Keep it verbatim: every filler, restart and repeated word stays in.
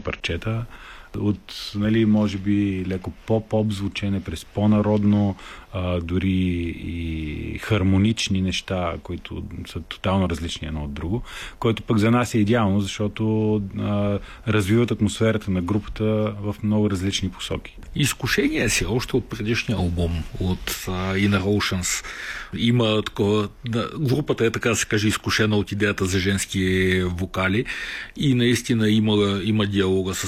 парчета. От, нали, може би леко по-поп звучене през по-народно, а, дори и хармонични неща, които са тотално различни едно от друго, което пък за нас е идеално, защото а, развиват атмосферата на групата в много различни посоки. Изкушение си още от предишния албум, от uh, Inner Oceans. Има такова... Групата е, така да се каже, изкушена от идеята за женски вокали и наистина има, има диалога с